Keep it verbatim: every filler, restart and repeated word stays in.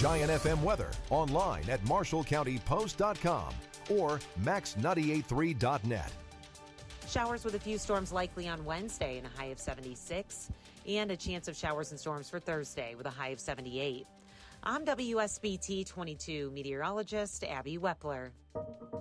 Giant F M weather online at marshall county post dot com or max nine eight three dot net. Showers with a few storms likely on Wednesday and a high of seventy-six, and a chance of showers and storms for Thursday with a high of seventy-eight. I'm W S B T twenty-two meteorologist Abby Wepler.